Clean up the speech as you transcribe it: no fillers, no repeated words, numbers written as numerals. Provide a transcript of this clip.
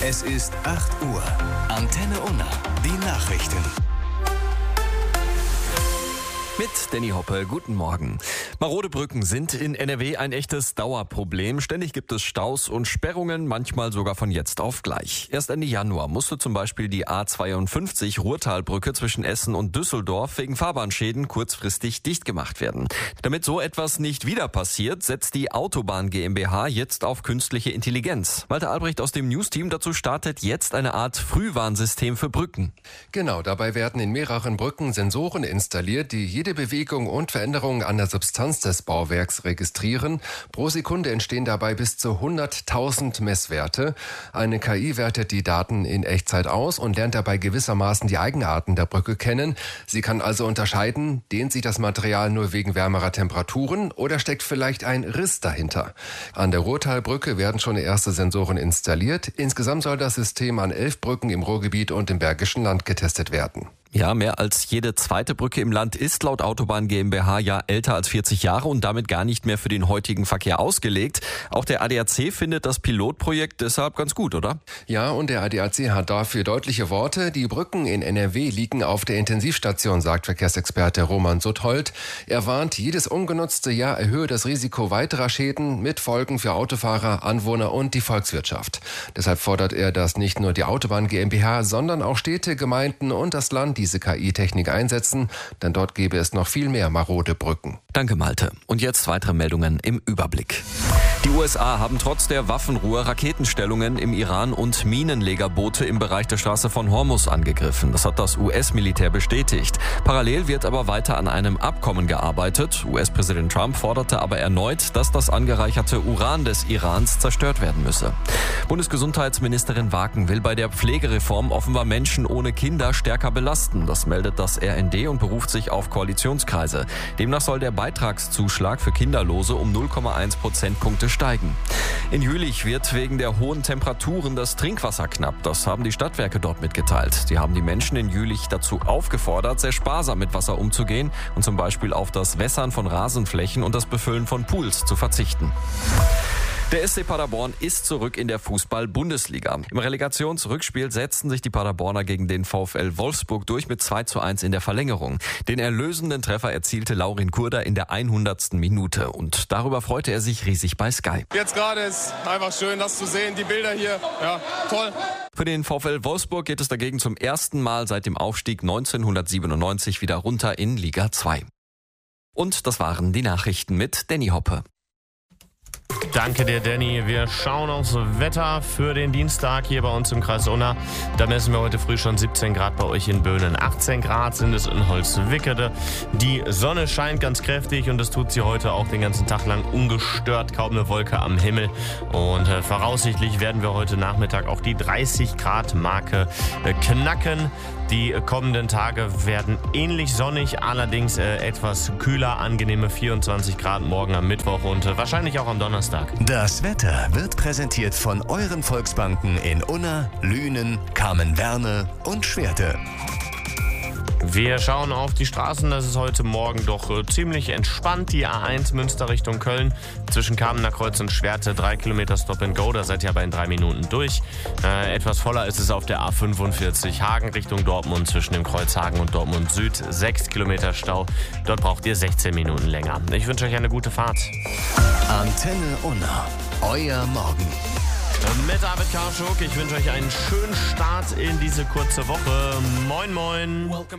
Es ist 8 Uhr. Antenne Unna. Die Nachrichten. Mit Danny Hoppe, guten Morgen. Marode Brücken sind in NRW ein echtes Dauerproblem. Ständig gibt es Staus und Sperrungen, manchmal sogar von jetzt auf gleich. Erst Ende Januar musste zum Beispiel die A52 Ruhrtalbrücke zwischen Essen und Düsseldorf wegen Fahrbahnschäden kurzfristig dicht gemacht werden. Damit so etwas nicht wieder passiert, setzt die Autobahn GmbH jetzt auf künstliche Intelligenz. Malte Albrecht aus dem News-Team dazu startet jetzt eine Art Frühwarnsystem für Brücken. Genau, dabei werden in mehreren Brücken Sensoren installiert, die jede Bewegung und Veränderungen an der Substanz des Bauwerks registrieren. Pro Sekunde entstehen dabei bis zu 100.000 Messwerte. Eine KI wertet die Daten in Echtzeit aus und lernt dabei gewissermaßen die Eigenarten der Brücke kennen. Sie kann also unterscheiden, dehnt sich das Material nur wegen wärmerer Temperaturen oder steckt vielleicht ein Riss dahinter. An der Ruhrtalbrücke werden schon erste Sensoren installiert. Insgesamt soll das System an 11 Brücken im Ruhrgebiet und im Bergischen Land getestet werden. Ja, mehr als jede zweite Brücke im Land ist laut Autobahn GmbH ja älter als 40 Jahre und damit gar nicht mehr für den heutigen Verkehr ausgelegt. Auch der ADAC findet das Pilotprojekt deshalb ganz gut, oder? Ja, und der ADAC hat dafür deutliche Worte. Die Brücken in NRW liegen auf der Intensivstation, sagt Verkehrsexperte Roman Suthold. Er warnt, jedes ungenutzte Jahr erhöhe das Risiko weiterer Schäden mit Folgen für Autofahrer, Anwohner und die Volkswirtschaft. Deshalb fordert er, dass nicht nur die Autobahn GmbH, sondern auch Städte, Gemeinden und das Land diese KI-Technik einsetzen, denn dort gäbe es noch viel mehr marode Brücken. Danke, Malte. Und jetzt weitere Meldungen im Überblick. Die USA haben trotz der Waffenruhe Raketenstellungen im Iran und Minenlegerboote im Bereich der Straße von Hormuz angegriffen. Das hat das US-Militär bestätigt. Parallel wird aber weiter an einem Abkommen gearbeitet. US-Präsident Trump forderte aber erneut, dass das angereicherte Uran des Irans zerstört werden müsse. Bundesgesundheitsministerin Waken will bei der Pflegereform offenbar Menschen ohne Kinder stärker belasten. Das meldet das RND und beruft sich auf Koalitionskreise. Demnach soll der Beitragszuschlag für Kinderlose um 0,1 Prozentpunkte steigen. In Jülich wird wegen der hohen Temperaturen das Trinkwasser knapp. Das haben die Stadtwerke dort mitgeteilt. Sie haben die Menschen in Jülich dazu aufgefordert, sehr sparsam mit Wasser umzugehen und zum Beispiel auf das Wässern von Rasenflächen und das Befüllen von Pools zu verzichten. Der SC Paderborn ist zurück in der Fußball-Bundesliga. Im Relegationsrückspiel setzten sich die Paderborner gegen den VfL Wolfsburg durch mit 2:1 in der Verlängerung. Den erlösenden Treffer erzielte Laurin Kurder in der 100. Minute. Und darüber freute er sich riesig bei Sky. Jetzt gerade ist einfach schön, das zu sehen, die Bilder hier. Ja, toll. Für den VfL Wolfsburg geht es dagegen zum ersten Mal seit dem Aufstieg 1997 wieder runter in Liga 2. Und das waren die Nachrichten mit Danny Hoppe. Danke dir, Danny. Wir schauen aufs Wetter für den Dienstag hier bei uns im Kreis Unna. Da messen wir heute früh schon 17 Grad bei euch in Böhnen. 18 Grad sind es in Holzwickede. Die Sonne scheint ganz kräftig und das tut sie heute auch den ganzen Tag lang ungestört. Kaum eine Wolke am Himmel. Und voraussichtlich werden wir heute Nachmittag auch die 30 Grad Marke knacken. Die kommenden Tage werden ähnlich sonnig, allerdings etwas kühler, angenehme 24 Grad morgen am Mittwoch und wahrscheinlich auch am Donnerstag. Das Wetter wird präsentiert von euren Volksbanken in Unna, Lünen, Kamen-Werne und Schwerte. Wir schauen auf die Straßen. Das ist heute Morgen doch ziemlich entspannt. Die A1 Münster Richtung Köln zwischen Kamener Kreuz und Schwerte 3 Kilometer Stop and Go. Da seid ihr aber in 3 Minuten durch. Etwas voller ist es auf der A45 Hagen Richtung Dortmund zwischen dem Kreuz Hagen und Dortmund Süd. 6 Kilometer Stau. Dort braucht ihr 16 Minuten länger. Ich wünsche euch eine gute Fahrt. Antenne Unna. Euer Morgen. Mit David Karschuk. Ich wünsche euch einen schönen Start in diese kurze Woche. Moin, moin.